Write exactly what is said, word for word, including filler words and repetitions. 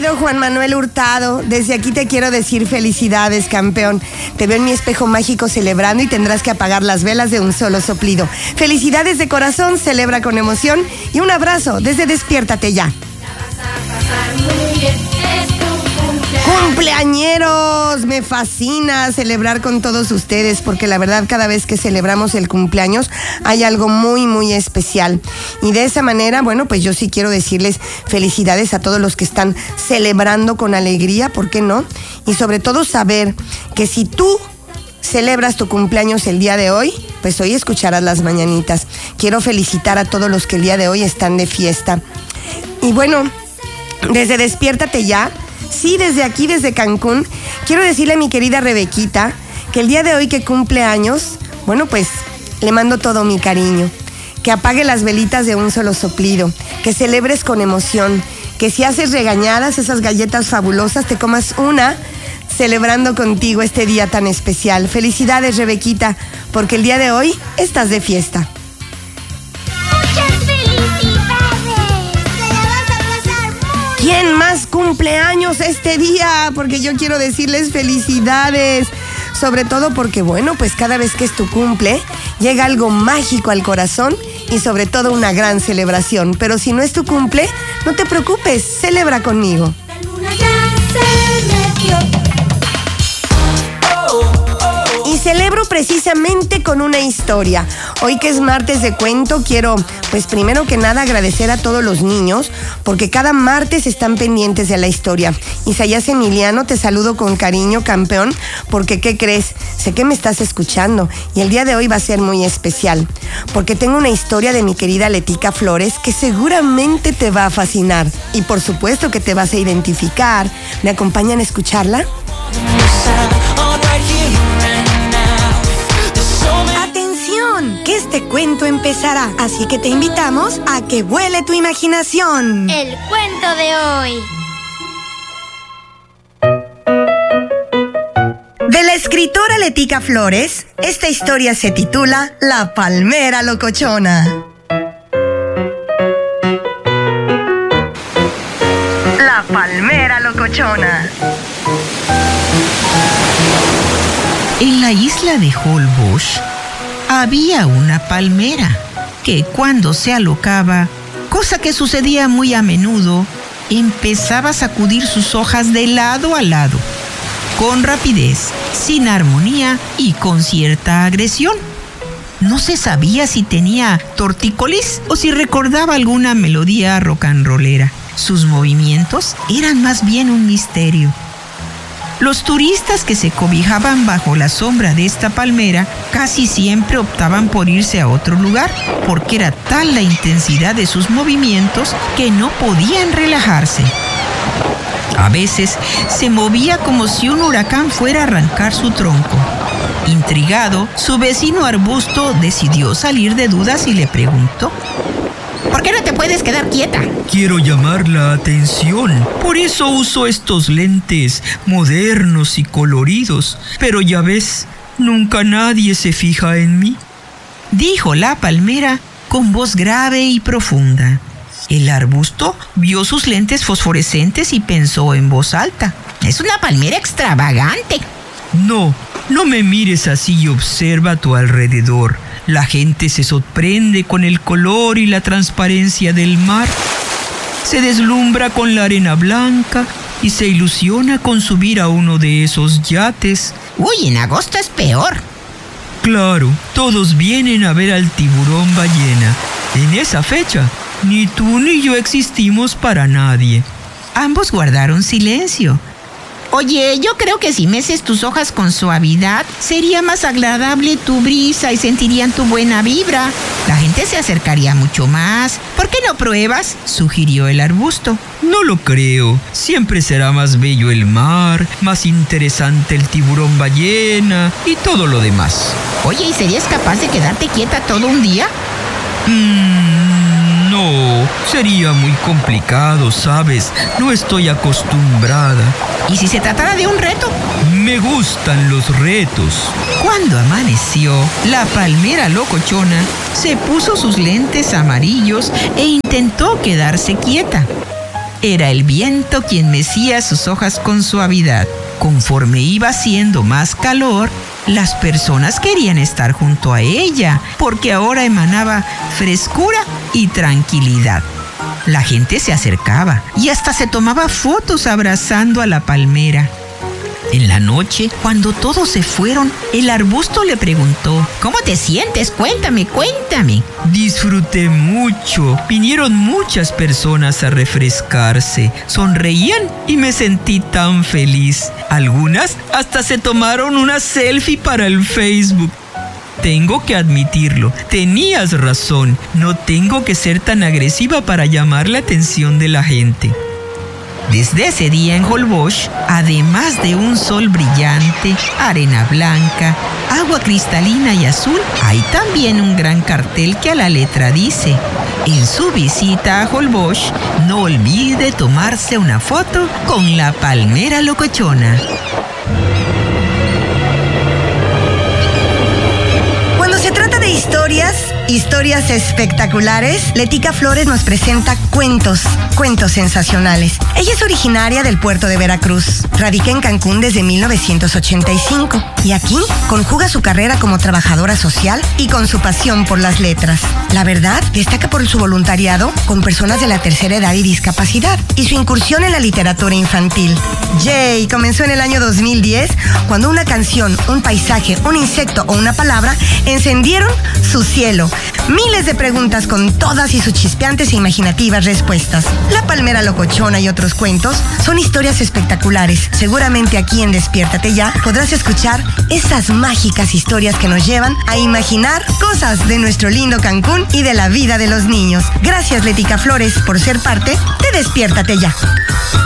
querido Juan Manuel Hurtado, desde aquí te quiero decir felicidades, campeón. Te veo en mi espejo mágico celebrando y tendrás que apagar las velas de un solo soplido. Felicidades de corazón, celebra con emoción y un abrazo desde Despiértate Ya. ¡Cumpleañeros! Me fascina celebrar con todos ustedes porque la verdad cada vez que celebramos el cumpleaños hay algo muy muy especial y de esa manera, bueno, pues yo sí quiero decirles felicidades a todos los que están celebrando con alegría, ¿por qué no? Y sobre todo saber que si tú celebras tu cumpleaños el día de hoy, pues hoy escucharás las mañanitas. Quiero felicitar a todos los que el día de hoy están de fiesta. Y bueno, desde Despiértate Ya, sí, desde aquí, desde Cancún, quiero decirle a mi querida Rebequita que el día de hoy que cumple años, bueno, pues le mando todo mi cariño. Que apague las velitas de un solo soplido, que celebres con emoción, que si haces regañadas, esas galletas fabulosas, te comas una celebrando contigo este día tan especial. Felicidades, Rebequita, porque el día de hoy estás de fiesta. ¿Quién más cumpleaños este día? Porque yo quiero decirles felicidades. Sobre todo porque, bueno, pues cada vez que es tu cumple, llega algo mágico al corazón y sobre todo una gran celebración. Pero si no es tu cumple, no te preocupes, celebra conmigo. Y celebro precisamente con una historia. Hoy que es martes de cuento, quiero, pues primero que nada, agradecer a todos los niños, porque cada martes están pendientes de la historia. Isaías Emiliano, te saludo con cariño, campeón, porque ¿qué crees? Sé que me estás escuchando y el día de hoy va a ser muy especial, porque tengo una historia de mi querida Letica Flores que seguramente te va a fascinar y por supuesto que te vas a identificar. ¿Me acompañan a escucharla? Que este cuento empezará, así que te invitamos a que vuele tu imaginación. El cuento de hoy. De la escritora Letica Flores, esta historia se titula La Palmera Locochona. La Palmera Locochona. En la isla de Holbox había una palmera que cuando se alocaba, cosa que sucedía muy a menudo, empezaba a sacudir sus hojas de lado a lado, con rapidez, sin armonía y con cierta agresión. No se sabía si tenía tortícolis o si recordaba alguna melodía rock and rollera. Sus movimientos eran más bien un misterio. Los turistas que se cobijaban bajo la sombra de esta palmera casi siempre optaban por irse a otro lugar, porque era tal la intensidad de sus movimientos que no podían relajarse. A veces se movía como si un huracán fuera a arrancar su tronco. Intrigado, su vecino arbusto decidió salir de dudas y le preguntó: ¿por qué no te puedes quedar quieta? Quiero llamar la atención, por eso uso estos lentes modernos y coloridos. Pero ya ves, nunca nadie se fija en mí, dijo la palmera con voz grave y profunda. El arbusto vio sus lentes fosforescentes y pensó en voz alta: es una palmera extravagante. No, no me mires así y observa a tu alrededor. La gente se sorprende con el color y la transparencia del mar. Se deslumbra con la arena blanca y se ilusiona con subir a uno de esos yates. Uy, en agosto es peor. Claro, todos vienen a ver al tiburón ballena. En esa fecha, ni tú ni yo existimos para nadie. Ambos guardaron silencio. Oye, yo creo que si meces tus hojas con suavidad, sería más agradable tu brisa y sentirían tu buena vibra. La gente se acercaría mucho más. ¿Por qué no pruebas?, sugirió el arbusto. No lo creo. Siempre será más bello el mar, más interesante el tiburón ballena y todo lo demás. Oye, ¿y serías capaz de quedarte quieta todo un día? Mmm, no, sería muy complicado, ¿sabes? No estoy acostumbrada. ¿Y si se tratara de un reto? Me gustan los retos. Cuando amaneció, la palmera locochona se puso sus lentes amarillos e intentó quedarse quieta. Era el viento quien mecía sus hojas con suavidad. Conforme iba haciendo más calor, las personas querían estar junto a ella, porque ahora emanaba frescura y tranquilidad. La gente se acercaba y hasta se tomaba fotos abrazando a la palmera. En la noche, cuando todos se fueron, el arbusto le preguntó: ¿Cómo te sientes? Cuéntame, cuéntame. Disfruté mucho. Vinieron muchas personas a refrescarse. Sonreían y me sentí tan feliz. Algunas hasta se tomaron una selfie para el Facebook. Tengo que admitirlo, tenías razón. No tengo que ser tan agresiva para llamar la atención de la gente. Desde ese día en Holbox, además de un sol brillante, arena blanca, agua cristalina y azul, hay también un gran cartel que a la letra dice: en su visita a Holbox, no olvide tomarse una foto con la palmera locochona. Se trata de historias, historias espectaculares. Letica Flores nos presenta cuentos, cuentos sensacionales. Ella es originaria del puerto de Veracruz. Radica en Cancún desde mil novecientos ochenta y cinco y aquí conjuga su carrera como trabajadora social y con su pasión por las letras. La verdad, destaca por su voluntariado con personas de la tercera edad y discapacidad y su incursión en la literatura infantil. Jay comenzó en el año dos mil diez cuando una canción, un paisaje, un insecto o una palabra encendieron su cielo. Miles de preguntas con todas y sus chispeantes e imaginativas respuestas. La palmera locochona y otros cuentos son historias espectaculares. Seguramente aquí en Despiértate Ya podrás escuchar esas mágicas historias que nos llevan a imaginar cosas de nuestro lindo Cancún y de la vida de los niños. Gracias, Letica Flores, por ser parte de Despiértate Ya.